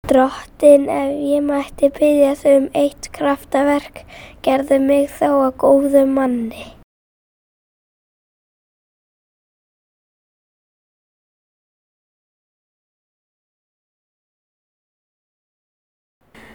Drottinn, ef ég mætti biðja þig um eitt kraftaverk, gerðu mig þá að góðum manni.